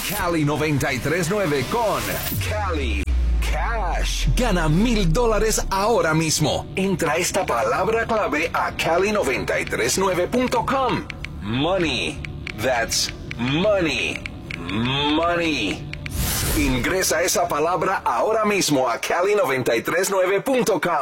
Cali 93.9 con Cali Cash. Gana $1,000 ahora mismo. Entra esta palabra clave a cali939.com. Money. That's money. Money. Ingresa esa palabra ahora mismo a cali939.com.